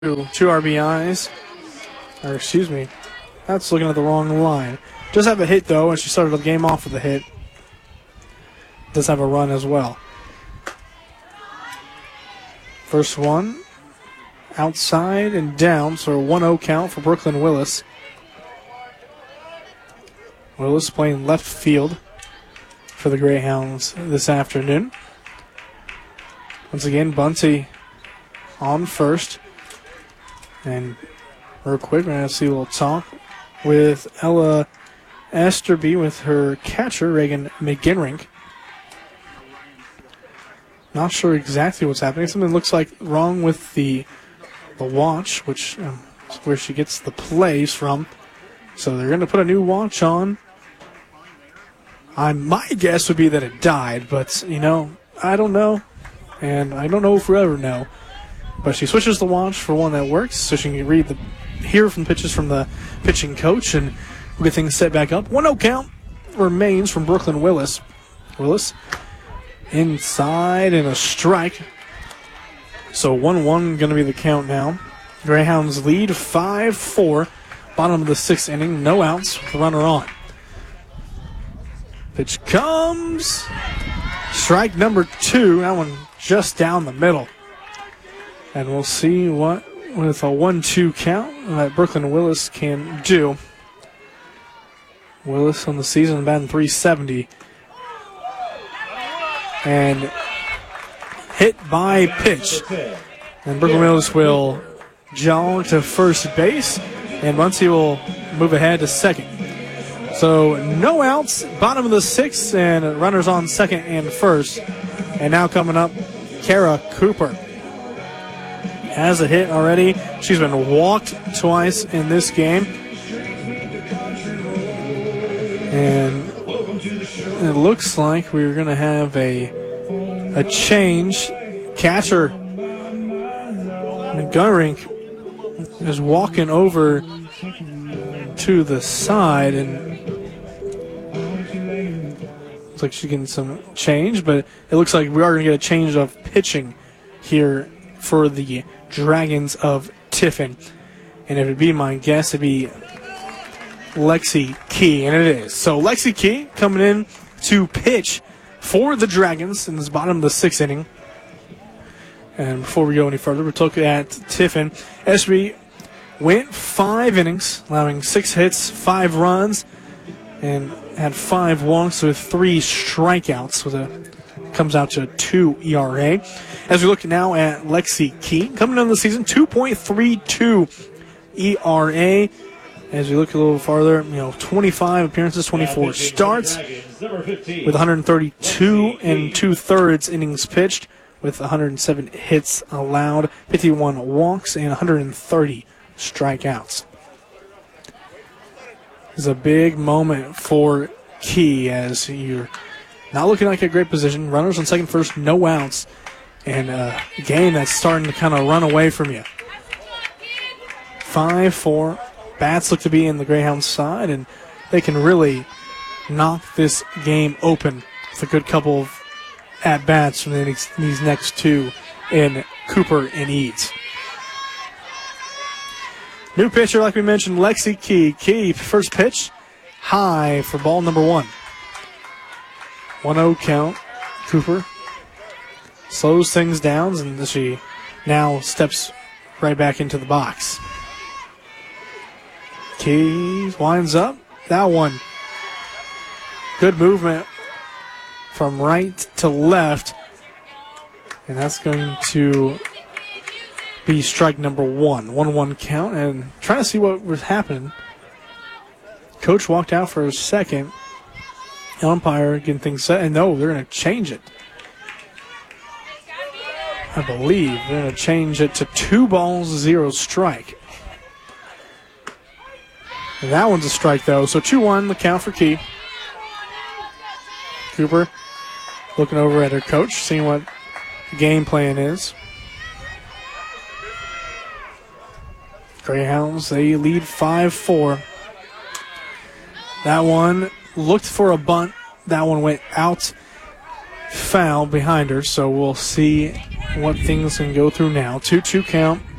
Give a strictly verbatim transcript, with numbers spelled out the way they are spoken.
Two R B Is. Or, excuse me, that's looking at the wrong line. Does have a hit, though, and she started the game off with a hit. Does have a run as well. First one, outside and down, so a one oh count for Brooklyn Willis. Willis playing left field for the Greyhounds this afternoon. Once again, Bunty on first. And real quick, we're going to see a little talk with Ella Esterby with her catcher, Reagan McGinrink. Not sure exactly what's happening. Something looks like wrong with the the watch, which um, is where she gets the plays from. So they're going to put a new watch on. I, my guess would be that it died, but, you know, I don't know. And I don't know if we'll ever know. But she switches the watch for one that works, so she can read the, hear from pitches from the pitching coach, and we'll get things set back up. one oh count remains from Brooklyn Willis. Willis inside and a strike. So one one going to be the count now. Greyhounds lead five four. Bottom of the sixth inning, no outs with the runner on. Pitch comes. Strike number two. That one just down the middle. And we'll see what, with a one two count, that Brooklyn Willis can do. Willis on the season batting three seventy. And hit by pitch. And Brooklyn Willis will jog to first base, and Muncie will move ahead to second. So no outs, bottom of the sixth, and runners on second and first. And now coming up, Kara Cooper has a hit already. She's been walked twice in this game. And it looks like we're going to have a, a change. Catcher McGurink is walking over to the side, and looks like she's getting some change, but it looks like we are going to get a change of pitching here for the Dragons of Tiffin. And if it'd be my guess, it'd be Lexi Key, and it is. So Lexi Key coming in to pitch for the Dragons in this bottom of the sixth inning. And before we go any further, we'll look at Tiffin. S B went five innings, allowing six hits, five runs, and had five walks with three strikeouts. With a comes out to a two E R A. As we look now at Lexi Key, coming into the season, two point three two E R A. As we look a little farther, you know, twenty-five appearances, twenty-four starts, with one hundred thirty-two and two-thirds innings pitched, with one hundred seven hits allowed, fifty-one walks, and one hundred thirty strikeouts. This is a big moment for Key, as you're not looking like a great position. Runners on second, first, no outs, and a game that's starting to kind of run away from you. five four. Bats look to be in the Greyhounds' side, and they can really knock this game open with a good couple of at-bats from these, these next two in Cooper and Eads. New pitcher, like we mentioned, Lexi Key. Key, first pitch, high for ball number one. one oh count. Cooper slows things down, and she now steps right back into the box. Key winds up. That one. Good movement from right to left. And that's going to be strike number one. one one count. And trying to see what was happening. Coach walked out for a second. Umpire getting things set. And no, they're going to change it. I believe they're going to change it to two balls, zero strike. And that one's a strike, though. So two one, the count for Key. Cooper looking over at her coach, seeing what the game plan is. Greyhounds, they lead five four. That one looked for a bunt. That one went out, foul behind her. So we'll see what things can go through now. two two count.